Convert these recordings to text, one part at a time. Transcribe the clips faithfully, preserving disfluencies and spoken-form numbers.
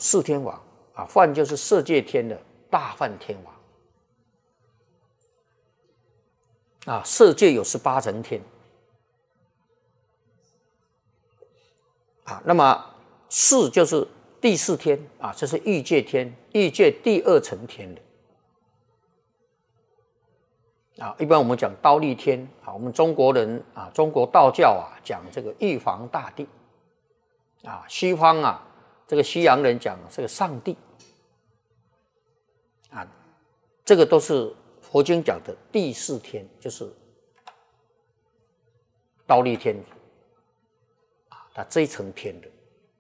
四天王啊，梵就是色界天的大梵天王啊，色界有十八层天啊，那么四就是第四天啊，这是欲界天，欲界第二层天的啊。一般我们讲忉利天啊，我们中国人啊，中国道教啊讲这个玉皇大帝啊，西方啊这个西洋人讲这个上帝啊，这个都是佛经讲的第四天，就是忉利天啊，它这一层天的。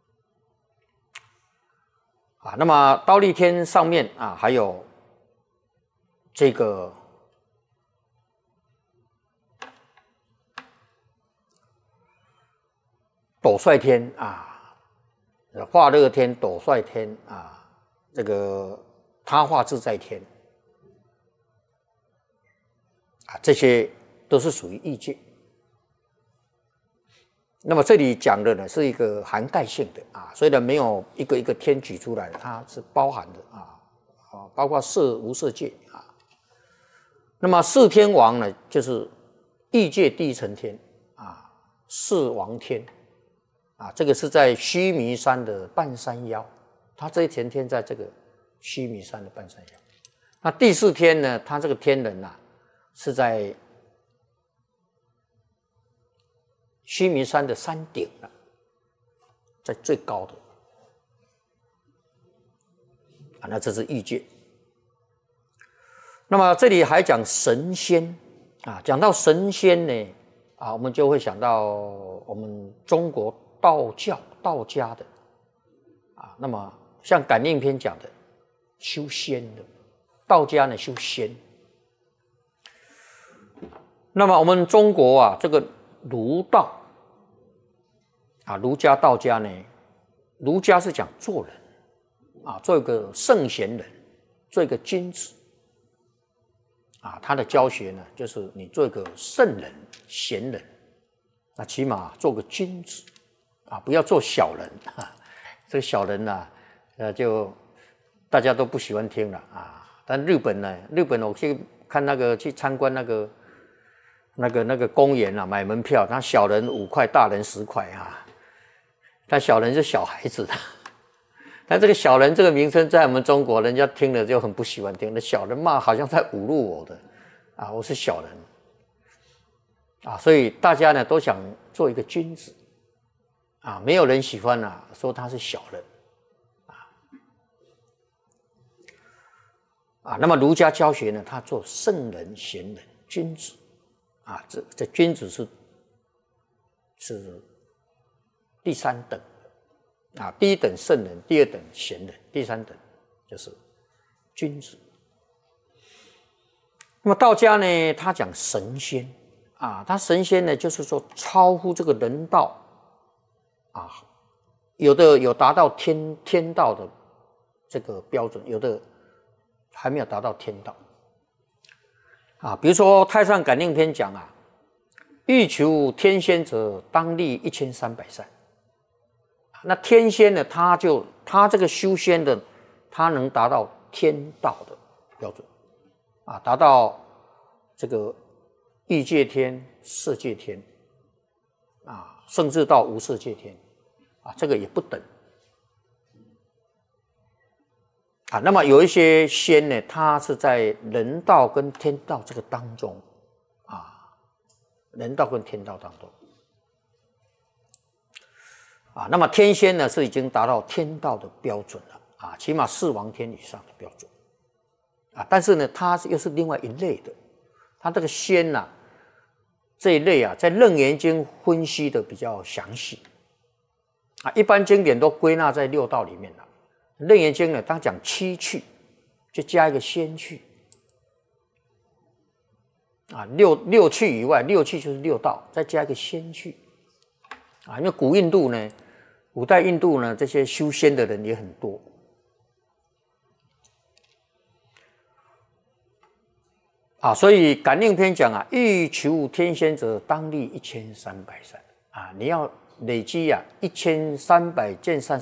啊，那么忉利天上面啊，还有这个斗率天啊，化乐天、斗率天啊，这个他化自在天啊，这些都是属于欲界。那么这里讲的呢是一个涵盖性的啊，虽然没有一个一个天举出来，它是包含的啊，啊，包括色无色界啊。那么四天王呢，就是欲界第一层天啊，四王天啊，这个是在须弥山的半山腰，它这一层天在这个须弥山的半山腰。那第四天呢，它这个天人啊是在须弥山的山顶了，在最高的啊，那这是欲界。那么这里还讲神仙啊，讲到神仙呢啊，我们就会想到我们中国道教道家的啊，那么像感应篇讲的修仙的，道家呢修仙。那么我们中国啊，这个儒道啊，儒家道家呢，儒家是讲做人啊，做一个圣贤人，做一个君子啊，他的教学呢，就是你做一个圣人贤人，那起码做个君子啊，不要做小人啊。这个小人呢、啊，呃，就大家都不喜欢听了啊。但日本呢，日本我去看那个去参观那个那个那个公园啊，买门票，他小人五块，大人十块啊。但小人是小孩子的，但这个小人这个名称在我们中国，人家听了就很不喜欢听。那小人骂好像在侮辱我的啊，我是小人啊，所以大家呢都想做一个君子啊，没有人喜欢啊说他是小人啊啊。那么儒家教学呢，他做圣人、贤人、君子啊，这这君子是是第三等啊，第一等圣人，第二等贤人，第三等就是君子。那么道家呢，他讲神仙啊，他神仙呢，就是说超乎这个人道啊，有的有达到天天道的这个标准，有的还没有达到天道啊。比如说《太上感应篇》讲啊，欲求天仙者，当立一千三百善。那天仙呢，他就他这个修仙的，他能达到天道的标准啊，达到这个欲界天、色界天啊，甚至到无色界天啊，这个也不等啊。那么有一些仙呢，他是在人道跟天道这个当中啊，人道跟天道当中。啊，那么天仙呢是已经达到天道的标准了啊，起码四王天以上的标准啊。但是呢，它又是另外一类的，它这个仙呐、啊、这一类啊，在《楞严经》分析的比较详细啊，一般经典都归纳在六道里面了。《楞严经》呢，当讲七趣，就加一个仙趣啊，六六趣以外，六趣就是六道，再加一个仙趣啊，因为古印度呢。古代印度呢，这些修仙的人也很多啊，所以感应篇讲啊，欲求天仙者，当立一千三百善啊，你要累积啊一千三百件善